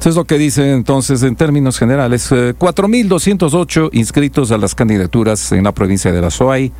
Eso es lo que dice entonces en términos generales. 4.208 inscritos a las candidaturas en la provincia de la Azuay.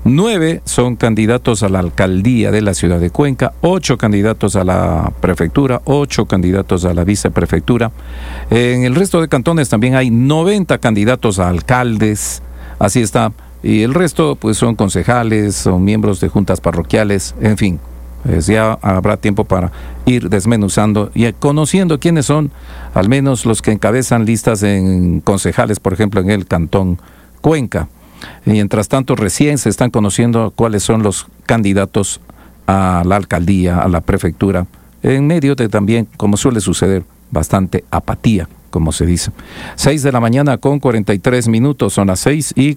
9 son candidatos a la alcaldía de la ciudad de Cuenca, 8 candidatos a la prefectura, 8 candidatos a la viceprefectura. En el resto de cantones también hay 90 candidatos a alcaldes, así está. Y el resto pues son concejales, son miembros de juntas parroquiales, en fin. Pues ya habrá tiempo para ir desmenuzando y conociendo quiénes son, al menos los que encabezan listas en concejales, por ejemplo, en el cantón Cuenca. Mientras tanto, recién se están conociendo cuáles son los candidatos a la alcaldía, a la prefectura, en medio de también, como suele suceder, bastante apatía, como se dice. 6 de la mañana con 43 minutos, son las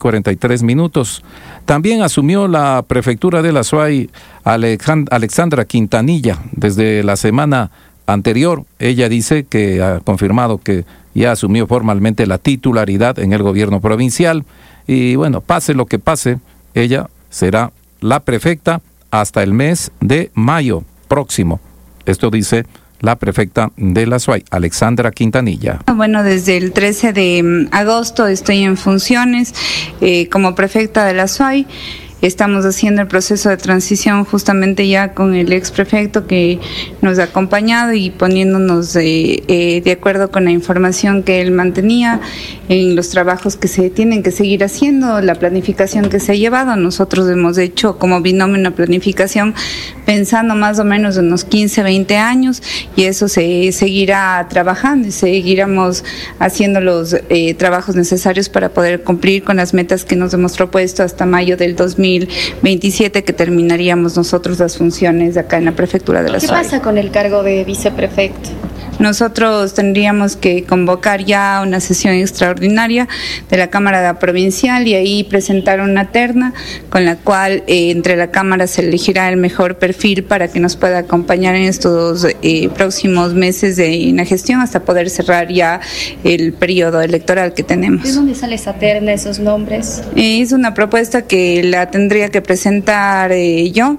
6:43. También asumió la prefectura de la Azuay Alexandra Quintanilla desde la semana anterior. Ella dice que ha confirmado que ya asumió formalmente la titularidad en el gobierno provincial. Y bueno, pase lo que pase, ella será la prefecta hasta el mes de mayo próximo. Esto dice la prefecta de la Azuay, Alexandra Quintanilla. Bueno, desde el 13 de agosto estoy en funciones como prefecta de la Azuay. Estamos haciendo el proceso de transición justamente ya con el ex prefecto que nos ha acompañado y poniéndonos de acuerdo con la información que él mantenía en los trabajos que se tienen que seguir haciendo, la planificación que se ha llevado. Nosotros hemos hecho como binomio una planificación pensando más o menos en unos 15, 20 años y eso se seguirá trabajando y seguiremos haciendo los trabajos necesarios para poder cumplir con las metas que nos hemos propuesto hasta mayo del 2027, que terminaríamos nosotros las funciones acá en la prefectura de la Azuay. ¿Qué pasa con el cargo de viceprefecto? Nosotros tendríamos que convocar ya una sesión extraordinaria de la Cámara Provincial y ahí presentar una terna con la cual entre la Cámara se elegirá el mejor perfil para que nos pueda acompañar en estos próximos meses de la gestión hasta poder cerrar ya el periodo electoral que tenemos. ¿De dónde sale esa terna, esos nombres? Es una propuesta que la tendría que presentar yo.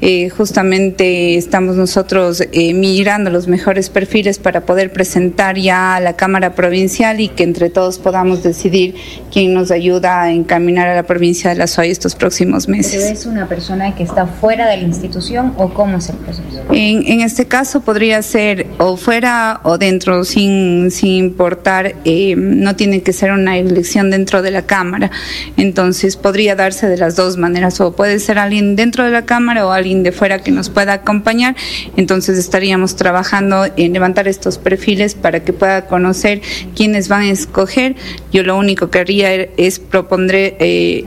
Justamente estamos nosotros migrando los mejores perfiles para poder presentar ya a la Cámara Provincial y que entre todos podamos decidir quién nos ayuda a encaminar a la provincia de la Azuay estos próximos meses. ¿Pero es una persona que está fuera de la institución o cómo es el proceso? En este caso podría ser o fuera o dentro, sin importar, no tiene que ser una elección dentro de la Cámara, entonces podría darse de las dos maneras, o puede ser alguien dentro de la Cámara o alguien de fuera que nos pueda acompañar. Entonces estaríamos trabajando en levantar estos perfiles para que pueda conocer quiénes van a escoger. Yo lo único que haría es proponer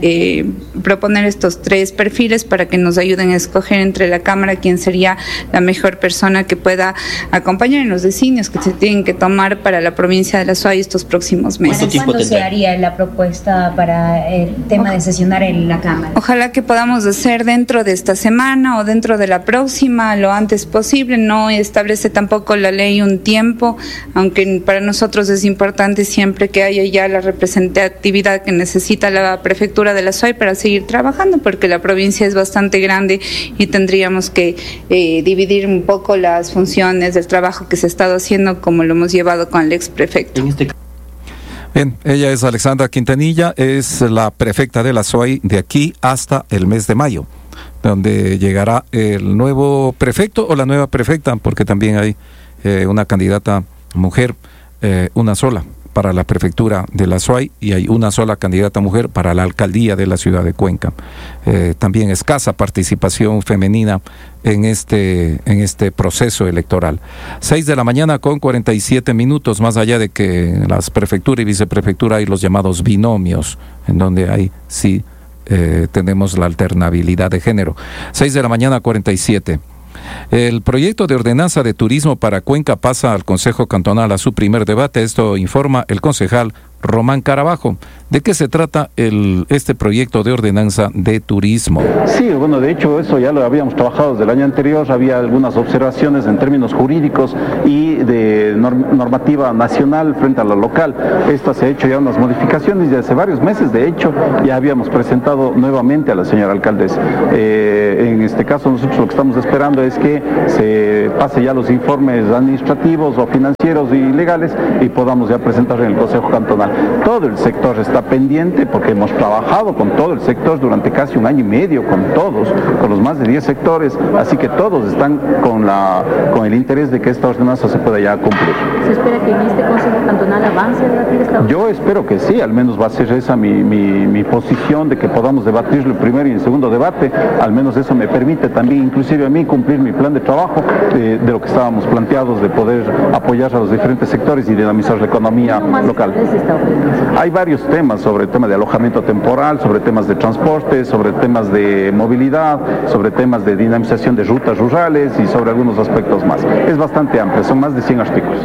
estos 3 perfiles para que nos ayuden a escoger entre la Cámara quién sería la mejor persona que pueda acompañar en los designios que se tienen que tomar para la provincia de la Azuay estos próximos meses. ¿Cuándo se haría la propuesta para el tema de sesionar en la Cámara? Ojalá que podamos hacer dentro de esta semana o dentro de la próxima, lo antes posible. No establece tampoco la ley un tiempo, aunque para nosotros es importante siempre que haya ya la representatividad que necesita la prefectura de la Azuay para seguir trabajando, porque la provincia es bastante grande y tendríamos que dividir un poco las funciones del trabajo que se ha estado haciendo como lo hemos llevado con el ex prefecto. Bien, ella es Alexandra Quintanilla, es la prefecta de la Azuay de aquí hasta el mes de mayo, donde llegará el nuevo prefecto o la nueva prefecta, porque también hay una candidata mujer, una sola para la prefectura de la Azuay y hay una sola candidata mujer para la alcaldía de la ciudad de Cuenca. También escasa participación femenina en este proceso electoral. 6 de la mañana con 47 minutos, más allá de que en las prefecturas y viceprefectura hay los llamados binomios, en donde hay sí tenemos la alternabilidad de género. 6 de la mañana 47. El proyecto de ordenanza de turismo para Cuenca pasa al Consejo Cantonal a su primer debate. Esto informa el concejal Román Carabajo. ¿De qué se trata este proyecto de ordenanza de turismo? Sí, bueno, de hecho eso ya lo habíamos trabajado desde el año anterior, había algunas observaciones en términos jurídicos y de normativa nacional frente a la local. Esta se ha hecho ya unas modificaciones y hace varios meses, de hecho, ya habíamos presentado nuevamente a la señora alcaldesa. En este caso nosotros lo que estamos esperando es que se pase ya los informes administrativos o financieros y legales y podamos ya presentar en el Consejo Cantonal. Todo el sector está pendiente porque hemos trabajado con todo el sector durante casi un año y medio, con todos, con los más de 10 sectores, así que todos están con el interés de que esta ordenanza se pueda ya cumplir. ¿Se espera que en este Consejo Cantonal avance a debatir esta ordenanza? Yo espero que sí, al menos va a ser esa mi posición de que podamos debatirlo el primero y el segundo debate, al menos eso me permite también, inclusive a mí, cumplir mi plan de trabajo de lo que estábamos planteados de poder apoyar a los diferentes sectores y dinamizar la economía local. Hay varios temas, sobre el tema de alojamiento temporal, sobre temas de transporte, sobre temas de movilidad, sobre temas de dinamización de rutas rurales y sobre algunos aspectos más. Es bastante amplio, son más de 100 artículos.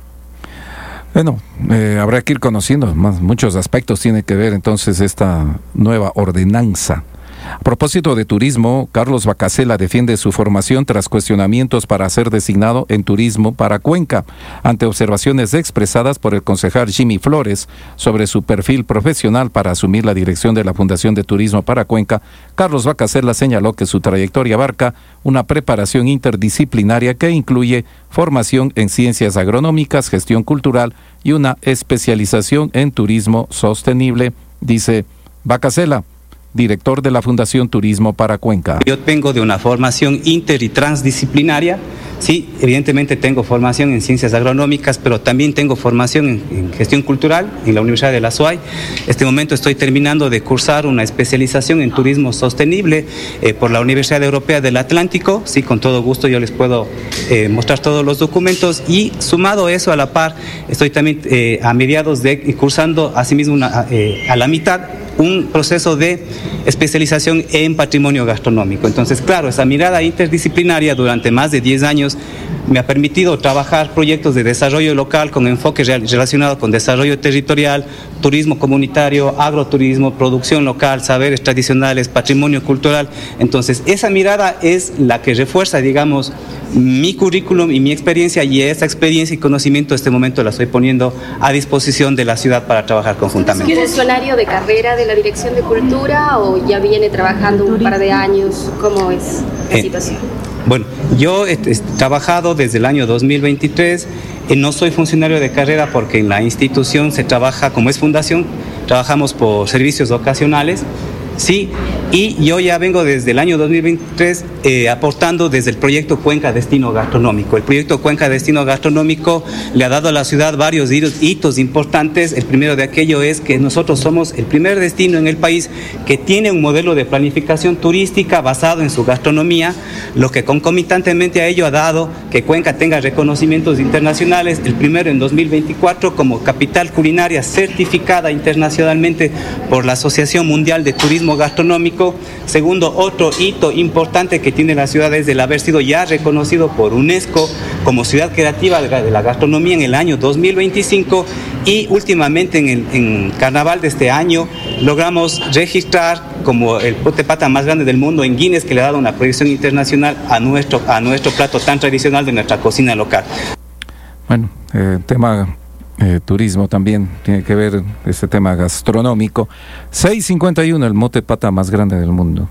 Bueno, habrá que ir conociendo muchos aspectos tiene que ver entonces esta nueva ordenanza. A propósito de turismo, Carlos Bacasela defiende su formación tras cuestionamientos para ser designado en turismo para Cuenca, ante observaciones expresadas por el concejal Jimmy Flores sobre su perfil profesional para asumir la dirección de la Fundación de Turismo para Cuenca. Carlos Bacasela señaló que su trayectoria abarca una preparación interdisciplinaria que incluye formación en ciencias agronómicas, gestión cultural y una especialización en turismo sostenible, dice Bacasela, director de la Fundación Turismo para Cuenca. Yo vengo de una formación inter y transdisciplinaria. Sí, evidentemente tengo formación en ciencias agronómicas, pero también tengo formación en gestión cultural en la Universidad de la SUAY. Este momento estoy terminando de cursar una especialización en turismo sostenible por la Universidad Europea del Atlántico. Sí, con todo gusto yo les puedo mostrar todos los documentos, y sumado eso a la par, estoy también a mediados de cursando asimismo a la mitad un proceso de especialización en patrimonio gastronómico. Entonces, claro, esa mirada interdisciplinaria durante más de 10 años me ha permitido trabajar proyectos de desarrollo local con enfoque relacionado con desarrollo territorial, turismo comunitario, agroturismo, producción local, saberes tradicionales, patrimonio cultural. Entonces, esa mirada es la que refuerza, digamos, mi currículum y mi experiencia, y esa experiencia y conocimiento este momento la estoy poniendo a disposición de la ciudad para trabajar conjuntamente. ¿Es funcionario de carrera de la Dirección de Cultura o ya viene trabajando un par de años? ¿Cómo es la situación? Bueno, yo he trabajado desde el año 2023, no soy funcionario de carrera porque en la institución se trabaja, como es fundación, trabajamos por servicios ocasionales. Sí, y yo ya vengo desde el año 2023 aportando desde el proyecto Cuenca Destino Gastronómico. El proyecto Cuenca Destino Gastronómico le ha dado a la ciudad varios hitos importantes. El primero de aquello es que nosotros somos el primer destino en el país que tiene un modelo de planificación turística basado en su gastronomía, lo que concomitantemente a ello ha dado que Cuenca tenga reconocimientos internacionales, el primero en 2024 como capital culinaria certificada internacionalmente por la Asociación Mundial de Turismo Gastronómico. Segundo, otro hito importante que tiene la ciudad es el haber sido ya reconocido por UNESCO como ciudad creativa de la gastronomía en el año 2025, y últimamente en carnaval de este año logramos registrar como el pote pata más grande del mundo en Guinness, que le ha dado una proyección internacional a nuestro plato tan tradicional de nuestra cocina local. Bueno, tema turismo también tiene que ver este tema gastronómico. 6:51, el mote pata más grande del mundo.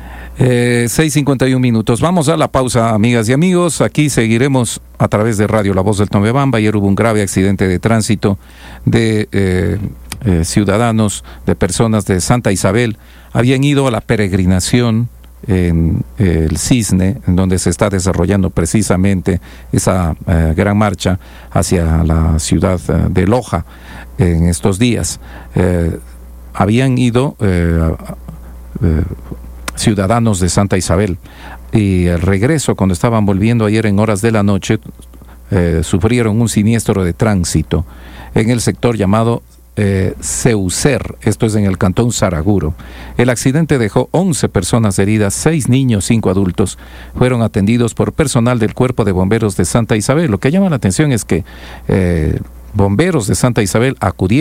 6:51 minutos. Vamos a la pausa, amigas y amigos. Aquí seguiremos a través de Radio La Voz del Tombebamba. Ayer hubo un grave accidente de tránsito de ciudadanos, de personas de Santa Isabel. Habían ido a la peregrinación en el Cisne, en donde se está desarrollando precisamente esa gran marcha hacia la ciudad de Loja en estos días. Habían ido ciudadanos de Santa Isabel, y al regreso, cuando estaban volviendo ayer en horas de la noche, sufrieron un siniestro de tránsito en el sector llamado Ceucer, esto es en el cantón Saraguro. El accidente dejó 11 personas heridas, 6 niños, 5 adultos. Fueron atendidos por personal del Cuerpo de Bomberos de Santa Isabel. Lo que llama la atención es que bomberos de Santa Isabel acudieron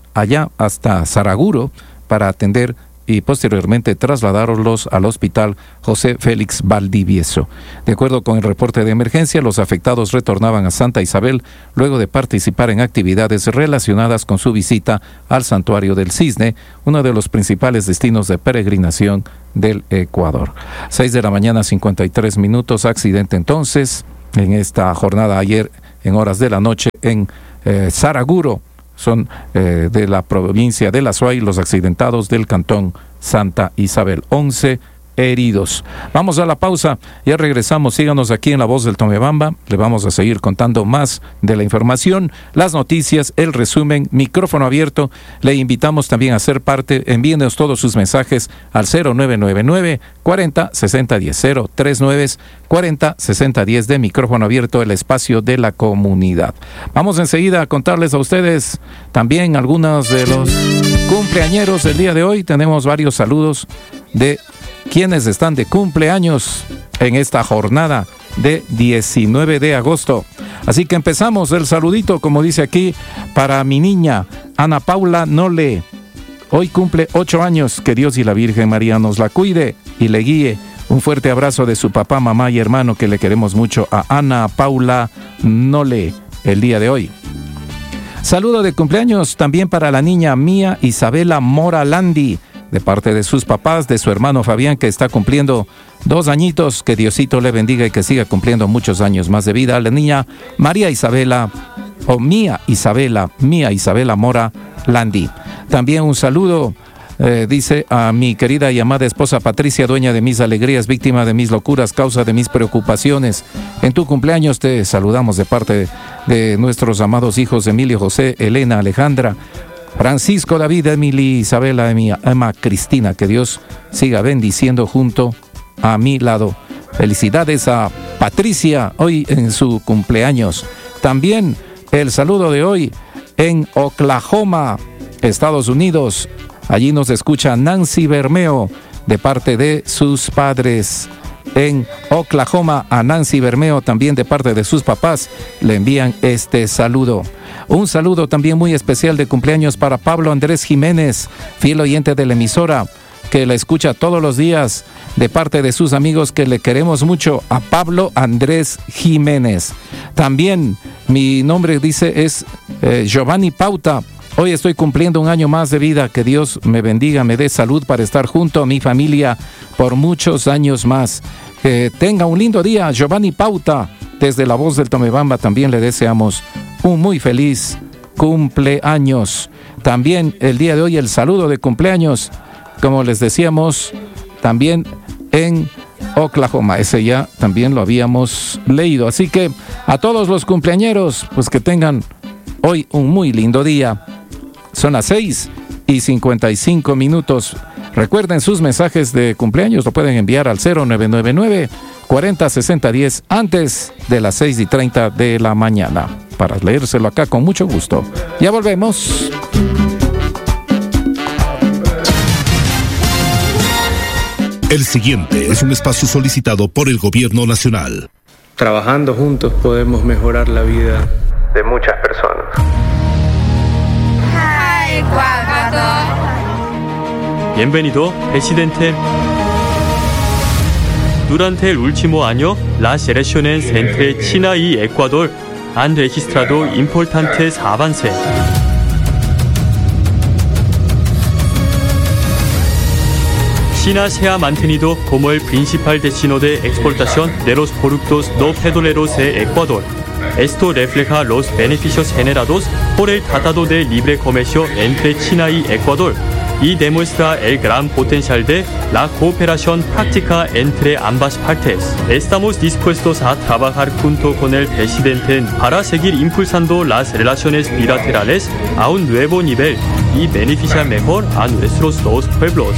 allá hasta Saraguro para atender y posteriormente trasladarlos al hospital José Félix Valdivieso. De acuerdo con el reporte de emergencia, los afectados retornaban a Santa Isabel luego de participar en actividades relacionadas con su visita al Santuario del Cisne, uno de los principales destinos de peregrinación del Ecuador. 6 de la mañana, 53 minutos, accidente entonces en esta jornada ayer en horas de la noche en Saraguro. Son de la provincia de La Suay, los accidentados del cantón Santa Isabel. 11 heridos. Vamos a la pausa, ya regresamos. Síganos aquí en La Voz del Tomebamba. Le vamos a seguir contando más de la información, las noticias, el resumen, micrófono abierto. Le invitamos también a ser parte. Envíenos todos sus mensajes al 0999 40 60 10 039 40 60 10 de micrófono abierto, el espacio de la comunidad. Vamos enseguida a contarles a ustedes también algunos de los cumpleañeros del día de hoy. Tenemos varios saludos de quienes están de cumpleaños en esta jornada de 19 de agosto. Así que empezamos el saludito, como dice aquí, para mi niña Ana Paula Nole. Hoy cumple 8 años. Que Dios y la Virgen María nos la cuide y le guíe. Un fuerte abrazo de su papá, mamá y hermano, que le queremos mucho a Ana Paula Nole el día de hoy. Saludo de cumpleaños también para la niña Mía Isabela Mora Landi, de parte de sus papás, de su hermano Fabián, que está cumpliendo 2 añitos. Que Diosito le bendiga y que siga cumpliendo muchos años más de vida. La niña Mía Isabela Mora Landi. También un saludo, dice, a mi querida y amada esposa Patricia, dueña de mis alegrías, víctima de mis locuras, causa de mis preocupaciones. En tu cumpleaños te saludamos de parte de nuestros amados hijos Emilio, José, Elena, Alejandra, Francisco, David, Emily, Isabela, Emma, Cristina. Que Dios siga bendiciendo junto a mi lado. Felicidades a Patricia hoy en su cumpleaños. También el saludo de hoy en Oklahoma, Estados Unidos. Allí nos escucha Nancy Bermeo de parte de sus padres. En Oklahoma, a Nancy Bermeo, también de parte de sus papás, le envían este saludo. Un saludo también muy especial de cumpleaños para Pablo Andrés Jiménez, fiel oyente de la emisora, que la escucha todos los días, de parte de sus amigos, que le queremos mucho, a Pablo Andrés Jiménez. También mi nombre, dice, es Giovanni Pauta. Hoy estoy cumpliendo un año más de vida. Que Dios me bendiga, me dé salud para estar junto a mi familia por muchos años más. Que tenga un lindo día, Giovanni Pauta. Desde La Voz del Tomebamba también le deseamos un muy feliz cumpleaños. También el día de hoy el saludo de cumpleaños, como les decíamos, también en Oklahoma. Ese ya también lo habíamos leído. Así que a todos los cumpleañeros, pues que tengan hoy un muy lindo día. Son las 6:55. Recuerden, sus mensajes de cumpleaños lo pueden enviar al 0999 40 60 10 antes de las 6:30 de la mañana, para leérselo acá con mucho gusto. Ya volvemos. El siguiente es un espacio solicitado por el Gobierno Nacional. Trabajando juntos podemos mejorar la vida de muchas personas. Bienvenido, presidente. Durante el último año, las elecciones entre China y Ecuador han registrado importantes avances. China se ha mantenido como el principal destino de exportación de los productos no petroleros de Ecuador. Esto refleja los beneficios generados por el Tratado de Libre Comercio entre China y Ecuador y demuestra el gran potencial de la cooperación práctica entre ambas partes. Estamos dispuestos a trabajar junto con el presidente para seguir impulsando las relaciones bilaterales a un nuevo nivel y beneficiar mejor a nuestros dos pueblos.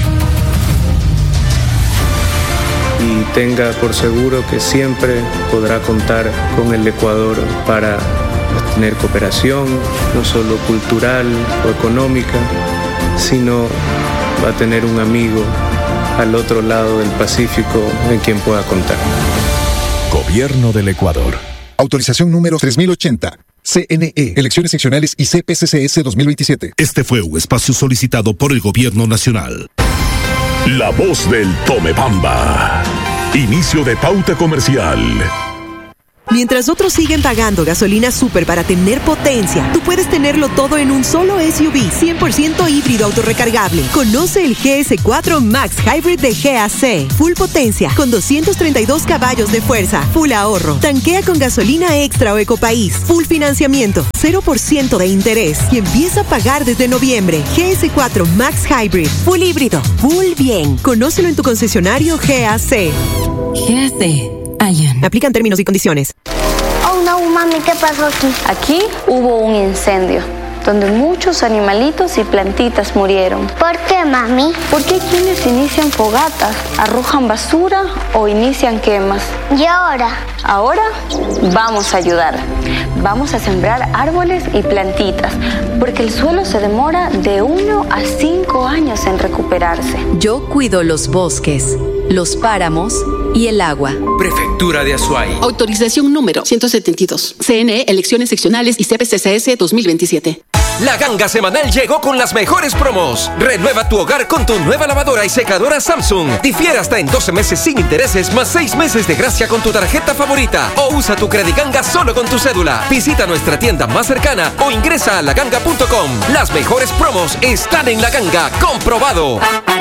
Y tenga por seguro que siempre podrá contar con el Ecuador para tener cooperación, no solo cultural o económica, sino va a tener un amigo al otro lado del Pacífico en quien pueda contar. Gobierno del Ecuador. Autorización número 3080. CNE, Elecciones Seccionales y CPCCS 2027. Este fue un espacio solicitado por el Gobierno Nacional. La voz del Tomebamba. Inicio de pauta comercial. Mientras otros siguen pagando gasolina super para tener potencia, tú puedes tenerlo todo en un solo SUV 100% híbrido autorrecargable. Conoce el GS4 Max Hybrid de GAC. Full potencia, con 232 caballos de fuerza, full ahorro. Tanquea con gasolina extra o Ecopaís. Full financiamiento, 0% de interés. Y empieza a pagar desde noviembre. GS4 Max Hybrid. Full híbrido. Full bien. Conócelo en tu concesionario GAC. GAC. Aplican términos y condiciones. Oh no, mami, ¿qué pasó aquí? Aquí hubo un incendio, donde muchos animalitos y plantitas murieron. ¿Por qué, mami? Porque hay quienes inician fogatas, arrojan basura o inician quemas. ¿Y ahora? Ahora vamos a ayudar. Vamos a sembrar árboles y plantitas, porque el suelo se demora de 1 a 5 años en recuperarse. Yo cuido los bosques, los páramos y el agua. Prefectura de Azuay. Autorización número 172. CNE, Elecciones Seccionales y CPCCS 2027. La ganga semanal llegó con las mejores promos. Renueva tu hogar con tu nueva lavadora y secadora Samsung. Difiere hasta en 12 meses sin intereses más 6 meses de gracia con tu tarjeta favorita. O usa tu Crediganga solo con tu cédula. Visita nuestra tienda más cercana o ingresa a laganga.com. Las mejores promos están en La Ganga. ¡Comprobado!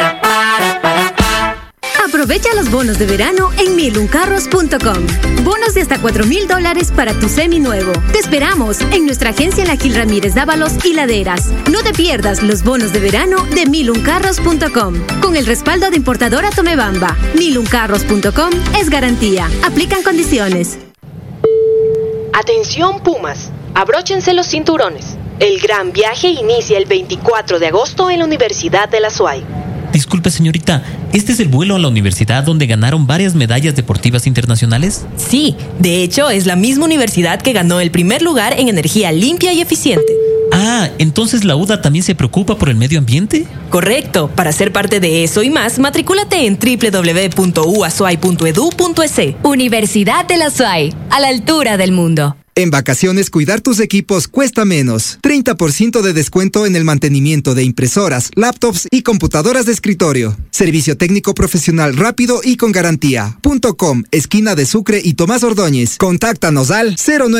Aprovecha los bonos de verano en miluncarros.com. Bonos de hasta $4,000 para tu seminuevo. Te esperamos en nuestra agencia en la Gil Ramírez Dávalos y Laderas. No te pierdas los bonos de verano de miluncarros.com. Con el respaldo de importadora Tomebamba. miluncarros.com es garantía. Aplican condiciones. Atención Pumas, abróchense los cinturones. El gran viaje inicia el 24 de agosto en la Universidad de la SUAY. Disculpe, señorita, ¿este es el vuelo a la universidad donde ganaron varias medallas deportivas internacionales? Sí, de hecho es la misma universidad que ganó el primer lugar en energía limpia y eficiente. Ah, ¿entonces la UDA también se preocupa por el medio ambiente? Correcto, para ser parte de eso y más, matricúlate en www.uasuay.edu.es. Universidad de la SUAY, a la altura del mundo. En vacaciones, cuidar tus equipos cuesta menos. 30% de descuento en el mantenimiento de impresoras, laptops y computadoras de escritorio. Servicio técnico profesional rápido y con garantía. .com, esquina de Sucre y Tomás Ordóñez. Contáctanos al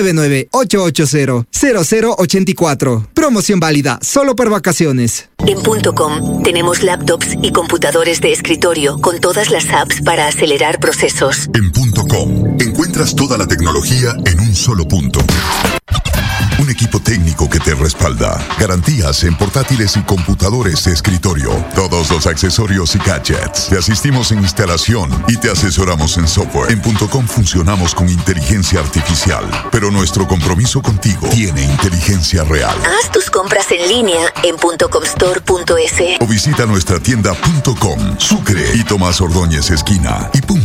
099-880-0084. Promoción válida solo por vacaciones. En .com tenemos laptops y computadores de escritorio con todas las apps para acelerar procesos. En .com encuentras toda la tecnología en un solo punto. Un equipo técnico que te respalda. Garantías en portátiles y computadores de escritorio. Todos los accesorios y gadgets. Te asistimos en instalación y te asesoramos en software. En .com funcionamos con inteligencia artificial, pero nuestro compromiso contigo tiene inteligencia real. Haz tus compras en línea en .comstore.es o visita nuestra tienda .com, Sucre y Tomás Ordóñez esquina y